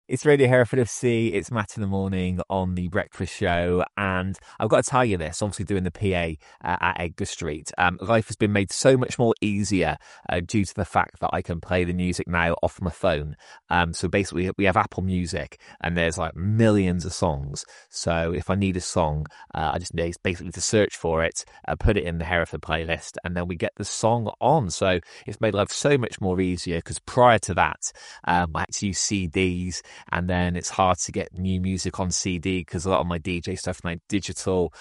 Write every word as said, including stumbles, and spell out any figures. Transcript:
It's Radio Hereford F C. It's Matt in the morning on the breakfast show, and I've got to tell you this. Obviously, doing the P A uh, at Edgar Street, um, life has been made so much more easier uh, due to the fact that I can play the music now off my phone. Um, so basically, we have Apple Music, and there's like millions of songs. So if I need a song, uh, I just need basically to search for it, uh, put it in the Hereford playlist, and then we get the song on. So it's made life so much more easier because prior to that, um, I had to use C Ds. And then it's hard to get new music on C D because a lot of my D J stuff now digital.